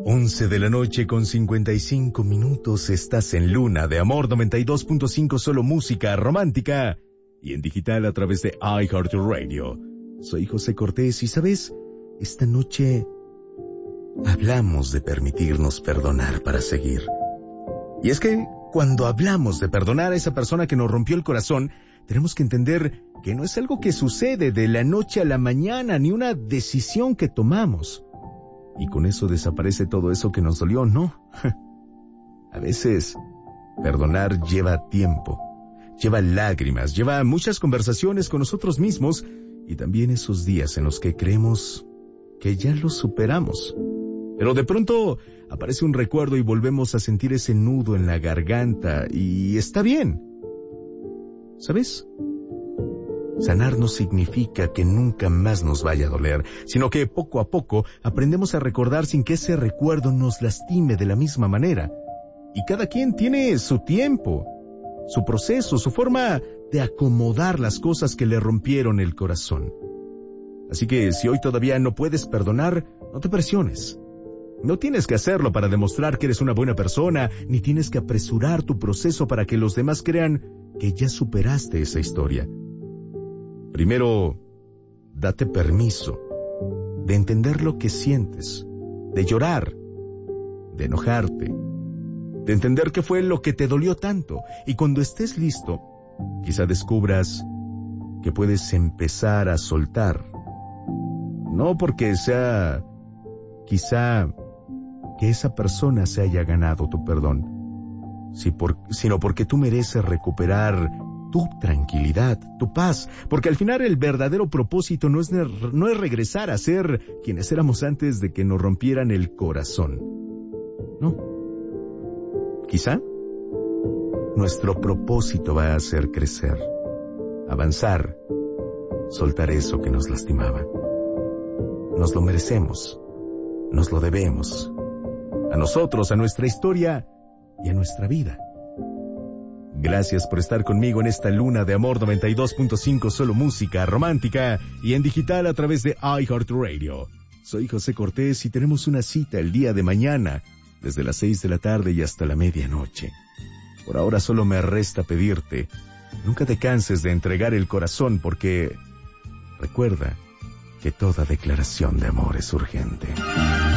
11 de la noche con 55 minutos, estás en Luna de Amor 92.5, solo música romántica y en digital a través de iHeartRadio. Soy José Cortés y ¿sabes? Esta noche hablamos de permitirnos perdonar para seguir. Y es que cuando hablamos de perdonar a esa persona que nos rompió el corazón, tenemos que entender que no es algo que sucede de la noche a la mañana, ni una decisión que tomamos. Y con eso desaparece todo eso que nos dolió, ¿no? A veces, perdonar lleva tiempo, lleva lágrimas, lleva muchas conversaciones con nosotros mismos y también esos días en los que creemos que ya lo superamos. Pero de pronto aparece un recuerdo y volvemos a sentir ese nudo en la garganta y está bien. ¿Sabes? Sanar no significa que nunca más nos vaya a doler, sino que poco a poco aprendemos a recordar sin que ese recuerdo nos lastime de la misma manera. Y cada quien tiene su tiempo, su proceso, su forma de acomodar las cosas que le rompieron el corazón. Así que si hoy todavía no puedes perdonar, no te presiones. No tienes que hacerlo para demostrar que eres una buena persona, ni tienes que apresurar tu proceso para que los demás crean que ya superaste esa historia. Primero, date permiso de entender lo que sientes, de llorar, de enojarte, de entender qué fue lo que te dolió tanto. Y cuando estés listo, quizá descubras que puedes empezar a soltar. No porque sea, quizá, que esa persona se haya ganado tu perdón, sino porque tú mereces recuperar tu tranquilidad, tu paz, porque al final el verdadero propósito no es regresar a ser quienes éramos antes de que nos rompieran el corazón. No. Quizá nuestro propósito va a ser crecer, avanzar, soltar eso que nos lastimaba. Nos lo merecemos, nos lo debemos, a nosotros, a nuestra historia y a nuestra vida. Gracias por estar conmigo en esta Luna de Amor 92.5, solo música romántica y en digital a través de iHeartRadio. Soy José Cortés y tenemos una cita el día de mañana, desde las 6 de la tarde y hasta la medianoche. Por ahora solo me resta pedirte, nunca te canses de entregar el corazón porque recuerda que toda declaración de amor es urgente.